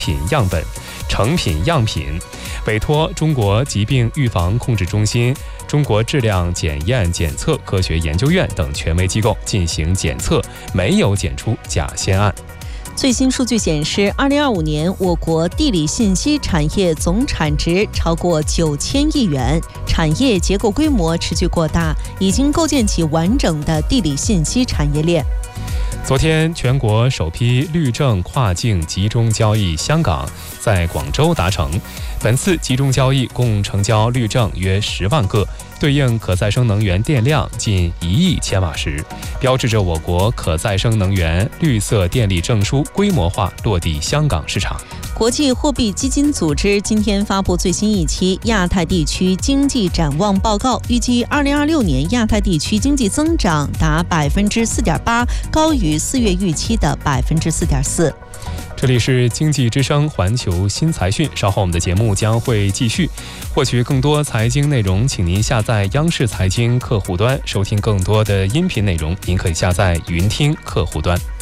品样本、成品样品，委托中国疾病预防控制中心、中国质量检验检测科学研究院等权威机构进行检测，没有检出假鲜案。 最新数据显示，2025年我国地理信息产业总产值超过9000亿元，产业结构规模持续扩大，已经构建起完整的地理信息产业链。 昨天，全国首批绿证跨境集中交易香港在广州达成。本次集中交易共成交绿证约10万个，对应可再生能源电量近1亿千瓦时，标志着我国可再生能源绿色电力证书规模化落地香港市场。 国际货币基金组织今天发布最新一期亚太地区经济展望报告，预计2026年亚太地区经济增长达4.8%，高于4月预期的4.4%。 这里是经济之声环球新财讯，稍后我们的节目将会继续。获取更多财经内容，请您下载央视财经客户端，收听更多的音频内容，您可以下载云听客户端。